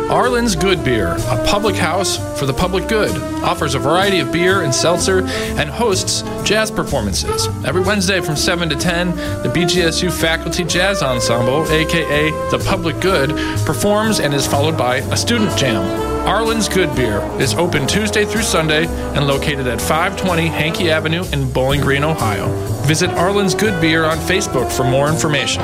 Arlen's Good Beer, a public house for the public good, offers a variety of beer and seltzer and hosts jazz performances. Every Wednesday from 7 to 10, the BGSU Faculty Jazz Ensemble, aka The Public Good, performs and is followed by a student jam. Arlen's Good Beer is open Tuesday through Sunday and located at 520 Hankey Avenue in Bowling Green, Ohio. Visit Arlen's Good Beer on Facebook for more information.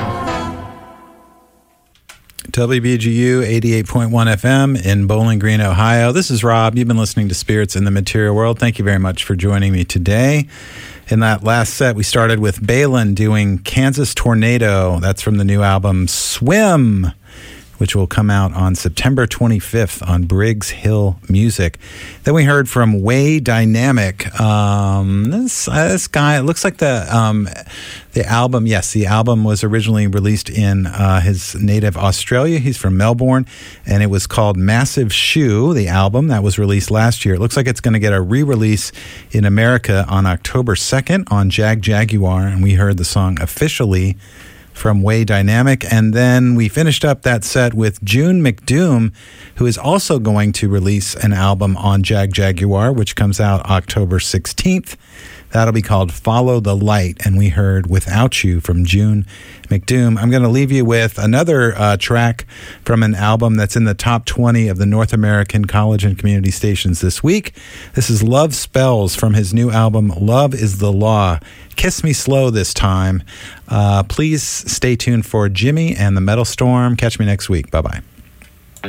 WBGU 88.1 FM in Bowling Green, Ohio. This is Rob. You've been listening to Spirits in the Material World. Thank you very much for joining me today. In that last set, we started with Balin doing Kansas Tornado. That's from the new album Swim, which will come out on September 25th on Briggs Hill Music. Then we heard from Way Dynamic. This guy, it looks like the album, yes, the album was originally released in his native Australia. He's from Melbourne, and it was called Massive Shoe, the album that was released last year. It looks like it's going to get a re-release in America on October 2nd on Jaguar, and we heard the song Officially from Way Dynamic. And then we finished up that set with June McDoom, who is also going to release an album on Jaguar, which comes out October 16th. That'll be called Follow the Light, and we heard Without You from June McDoom. I'm going to leave you with another track from an album that's in the top 20 of the North American college and community stations this week. This is Love Spells from his new album, Love is the Law. Kiss Me Slow this time. Please stay tuned for Jimmy and the Metal Storm. Catch me next week. Bye-bye.